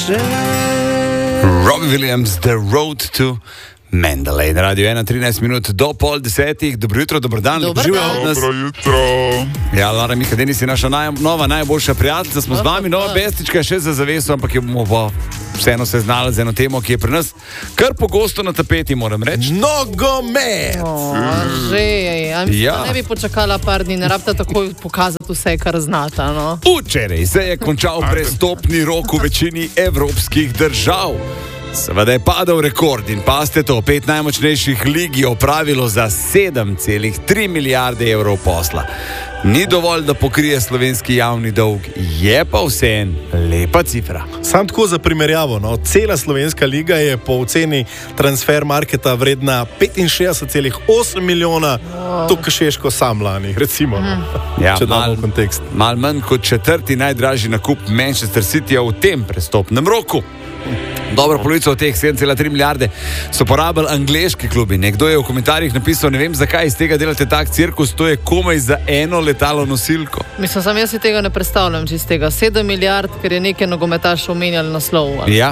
Robbie Williams, The Road to Mandalay. Na Radio 1, 13 minut do pol 10. Dobro jutro, dobro dan. Dobro jutro. Ja, Lara Mikadeni si naša nova najboljša prijateljica. Smo z vami, nova bestička še za zaveso, ampak jo bomo pa vseeno seznali z eno temo, ki je pri nas kar pogosto na tapeti, moram reči. Nogomet! Ne bi počakala par dni, ne rabite takoj pokazati vse, kar znata. No? Včeraj se je končal prestopni rok v večini evropskih držav. Seveda je padal rekord in paste to, 5 najmočnejših lig je opravilo za 7,3 milijarde evrov posla. Ni dovolj, da pokrije slovenski javni dolg, je pa vseeno lepa cifra. Sam tako za primerjavo, no? Cela slovenska liga je po oceni transfer marketa vredna 65,8 milijona, tukaj Šeško sam lani, recimo. Ja, če damo kontekst. Mal manj kot četrti najdražji nakup Manchester Cityja v tem prestopnem roku. Dobro polovico od teh 7,3 milijarde so porabili angleški klubi. Nekdo je v komentarjih napisal, ne vem zakaj iz tega delate tak cirkus, to je komaj za eno letalo nosilko. Mislim, sam jaz si tega ne predstavljam čist tega. 7 milijard, ker je nekaj nogometaš omenjali naslov. Ja,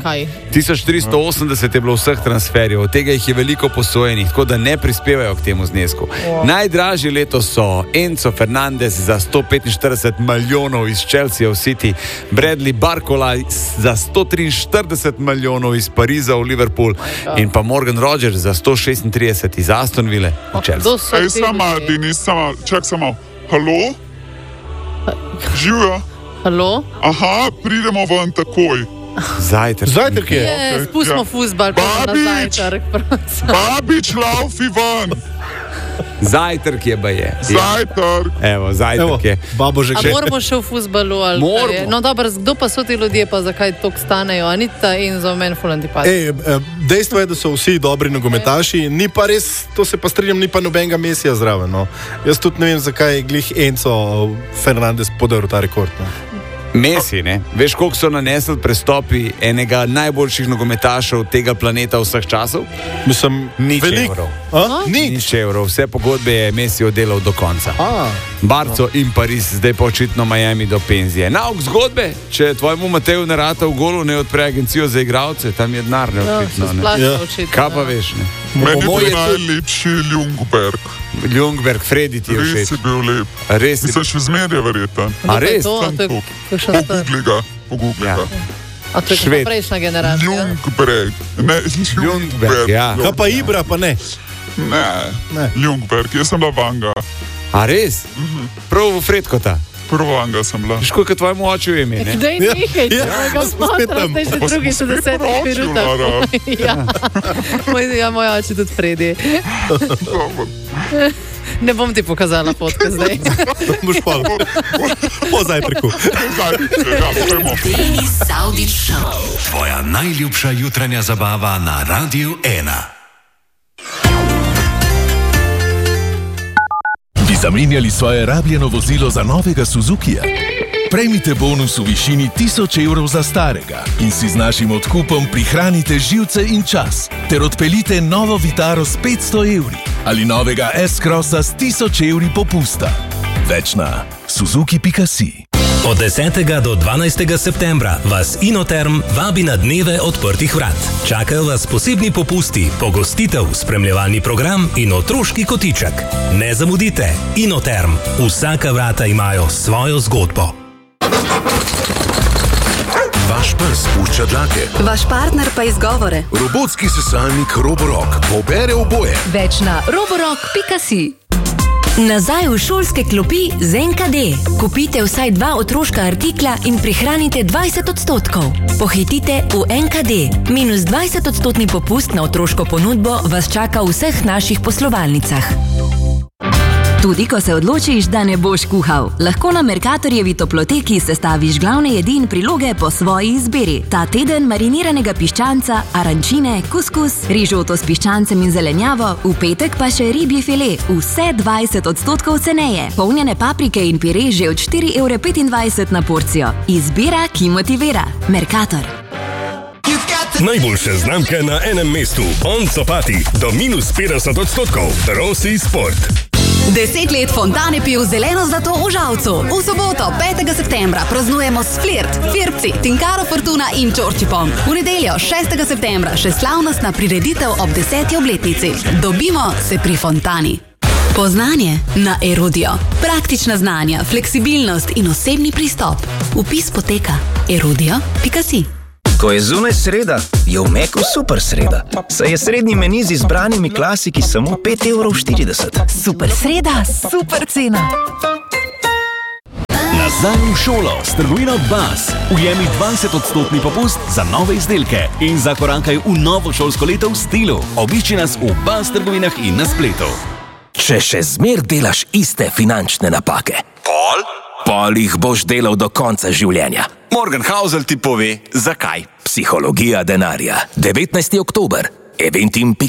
1380 je bilo vseh transferjev, od tega jih je veliko posojenih, tako da ne prispevajo k temu znesku. Najdražji letos so Enzo Fernandez za 145 milijonov iz Chelsea v City, Bradley Barcola za 143 milijonov iz Pariza v Liverpool in pa Morgan Rogers za 136 iz Aston Ville v Chelsea. Ej, čak samo. Halo? Živijo? Halo? Aha, pridemo ven takoj. Zajtrk je. Spustimo fuzbal na zajtrk. Babič, laufi ven. Zajtrk je baje. Zajtrk. Evo, zajtrk je. Babo že A moramo še v fuzbalu? No dobro, kdo pa so ti ljudje, pa zakaj toliko stanejo? Anita in za meni ful antipati. Dejstvo je, da so vsi dobri nogometaši, ni pa res, to se pa strinjam, ni pa nobenega Mesija zraven. No. Jaz tudi ne vem, zakaj glih Enzo Fernandez podaril ta rekord. No. Messi, ne? Veš, koliko so nanesli prestopi enega najboljših nogometašev tega planeta vseh časov? Mislim, nič veliko. Evrov. Nič evrov. Vse pogodbe je Messi oddelal do konca. Barco in Pariz, zdaj pa očitno Miami do penzije. Nauk zgodbe, če tvojemu Mateju ne rata v golu, ne odpre agencijo za igralce, tam je denar neočitno. Kaj pa veš, ne? Meni je najlepši Ljungberg. Fredi ti je všeč. Res je bil lep. Mislim, še zmeraj je verjeten. A res? Pogubli ga. A to je kot prejšnja generacija? Ljungberg. Ja. Kaj pa Ibra, pa ne? Ne. Ljungberg, jaz sem bila Vanga. A res? Prav v Fredkota? Prvo Vanga sem bila. Škoda, kot tvojemu oču ime, ne? Daj nekaj, ga smatram, ste že drugi 60 minutah. Ja, moj oči tudi Fredi. Ne bom ti pokazala fotke zdaj. Boš pa po zajtrku. Saudič Show. Tvoja najljubša jutranja zabava na Radio 1. Bi zamenjali svoje rabljeno vozilo za novega Suzukija? Prejmite bonus v višini 1000 evrov za starega in si z našim odkupom prihranite živce in čas ter odpeljite novo Vitaro s 500 evri ali novega S-Crossa s 1000 evri popusta. Več na suzuki.si. Od 10. do 12. septembra vas Inoterm vabi na dneve odprtih vrat. Čakajo vas posebni popusti, pogostitev, spremljevalni program in otroški kotiček. Ne zamudite, Inoterm. Vsaka vrata imajo svojo zgodbo. Vaš pes pušča dlake. Vaš partner pa izgovore. Robotski sesalnik Roborock pobere oboje. Več na roborock.si. Nazaj v šolske klopi z NKD. Kupite vsaj 2 otroška artikla in prihranite 20%. Pohitite v NKD. Minus 20% popust na otroško ponudbo vas čaka v vseh naših poslovalnicah. Tudi ko se odločiš, da ne boš kuhal, lahko na Mercatorjevi toploteki sestaviš glavne jedi in priloge po svoji izbiri. Ta teden mariniranega piščanca, arančine, kuskus, rižoto s piščancem in zelenjavo, v petek pa še ribji file, vse 20% ceneje. Polnjene paprike in pire že od 4,25 € na porcijo. Izbira, ki motivira. Mercator. Najboljše znamke na enem mestu. On Sopati do minus 50%. Rossi Sport. 10 let Fontane pil zeleno zlato v Žalcu. V soboto, 5. septembra, praznujemo s Flirt, Firpci, Tinkaro Fortuna in Čorčipom. V nedeljo, 6. septembra, še slavnostna prireditev ob 10. obletnici. Dobimo se pri Fontani. Poznanje na Erudio. Praktična znanja, fleksibilnost in osebni pristop. Vpis poteka erudio.si. Ko je zunaj sreda, je v Meku super sreda. Saj je srednji meni z izbranimi klasiki samo 5,40 €. Super sreda, super cena. Nazaj v šolo s trgovino Bas. Ujemi 20% popust za nove izdelke in zakorankaj v novo šolsko leto v stilu. Obišči nas v Bas trgovinah in na spletu. Če še zmer delaš iste finančne napake, pol jih boš delal do konca življenja. Morgan Housel ti pove, zakaj. Psihologija denarja. 19. oktober. Eventim.si